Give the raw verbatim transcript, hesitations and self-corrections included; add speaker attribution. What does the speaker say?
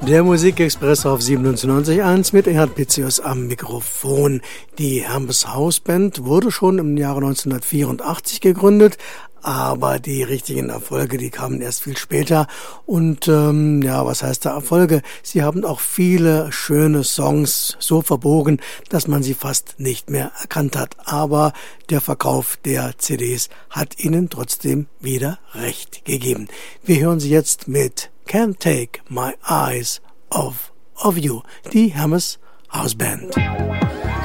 Speaker 1: Der Musikexpress auf siebenundneunzig Komma eins mit Erhard Pitzius am Mikrofon. Die Hermes House Band wurde schon im Jahre neunzehnhundertvierundachtzig gegründet, aber die richtigen Erfolge, die kamen erst viel später. Und ähm, ja, was heißt da Erfolge? Sie haben auch viele schöne Songs so verbogen, dass man sie fast nicht mehr erkannt hat. Aber der Verkauf der C Ds hat ihnen trotzdem wieder recht gegeben. Wir hören sie jetzt mit Can't Take My Eyes Off of You, die Hermes House Band.